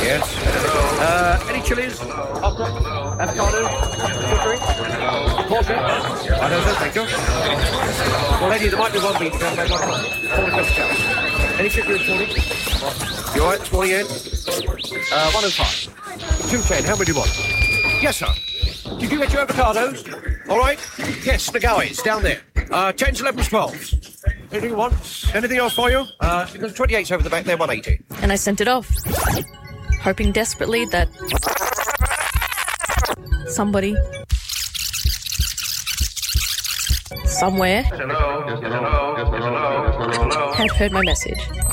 Yes. Any chilies? Avocado? Cookery? Pork? I don't know, thank you. Well, lady, there might be one beef down there. Any chicken this morning? You all right this morning, Ian? 105. 210, how many do you want? Yes, sir. Did you get your avocados? All right. Yes, the go. It's down there. 10s, 11s, 12s. Anything you want? Anything else for you? Because 28's over the back there, 180. And I sent it off, hoping desperately that somebody, somewhere, had heard my message.